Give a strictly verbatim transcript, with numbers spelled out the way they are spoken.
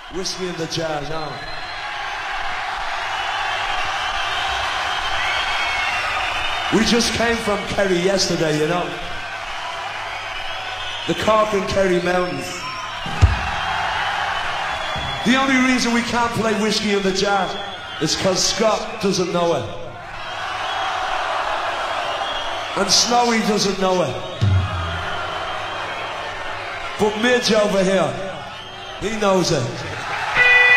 Whiskey in the jar, now. We just came from Kerry yesterday, you know. The Cork and Kerry Mountains. The only reason we can't play Whiskey in the Jar is because Scott doesn't know it. And Snowy doesn't know it. But Midge over here, he knows it.